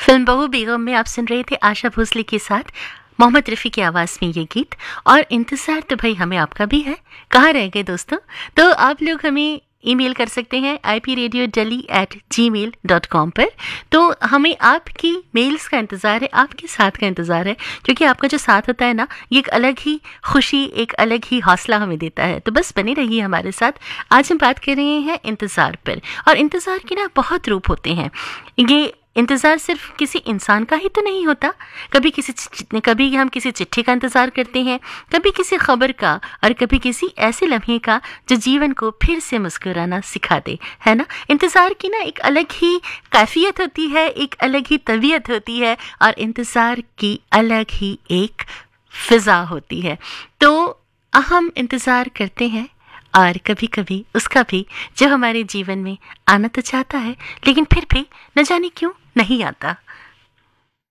Film बहू बेगम में आप सुन रहे थे आशा भोसले के साथ मोहम्मद रफ़ी की आवाज़ में ये गीत। और इंतज़ार तो भाई हमें आपका भी है। कहाँ रह गए दोस्तों? तो आप लोग हमें ईमेल कर सकते हैं ipradio.delhi@gmail.com पर। तो हमें आपकी मेल्स का इंतज़ार है, आपके साथ का इंतज़ार है, क्योंकि आपका जो साथ होता है ना, ये एक अलग ही खुशी, एक अलग ही हौसला हमें देता है। तो बस बने रहिए हमारे साथ। आज हम बात कर रहे हैं इंतज़ार पर, और इंतज़ार के ना बहुत रूप होते हैं। ये इंतज़ार सिर्फ किसी इंसान का ही तो नहीं होता। कभी हम किसी चिट्ठी का इंतज़ार करते हैं, कभी किसी खबर का, और कभी किसी ऐसे लम्हे का जो जीवन को फिर से मुस्कुराना सिखा दे, है ना। इंतज़ार की ना एक अलग ही कैफियत होती है, एक अलग ही तबीयत होती है, और इंतज़ार की अलग ही एक फ़िज़ा होती है। तो हम इंतज़ार करते हैं, और कभी कभी उसका भी जो हमारे जीवन में आना तो चाहता है, लेकिन फिर भी न जाने क्यों नहीं आता।